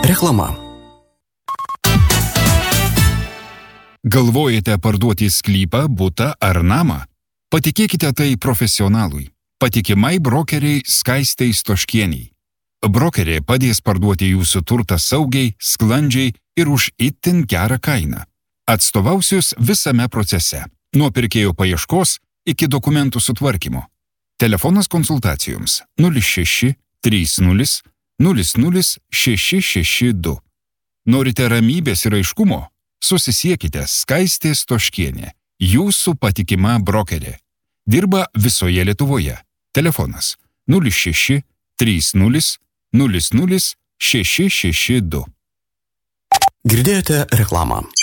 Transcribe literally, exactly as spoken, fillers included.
Reklama. Galvojate parduoti sklypą, butą ar namą? Patikėkite tai profesionalui. Patikimai brokeriai Skaistei Stoškieniai. Brokerė padės parduoti jūsų turtą saugiai, sklandžiai ir už itin gerą kainą. Atstovausius visame procese, nuo pirkėjo paieškos iki dokumentų sutvarkymo. Telefonas konsultacijoms nulis šeši trys nulis nulis nulis šeši šeši du. Norite ramybės ir aiškumo? Susisiekite Skaistė Stoškienė, jūsų patikima brokerė. Dirba visoje Lietuvoje. Telefonas nulis šeši trys nulis nulis nulis šeši šeši du. Girdėjote reklamą.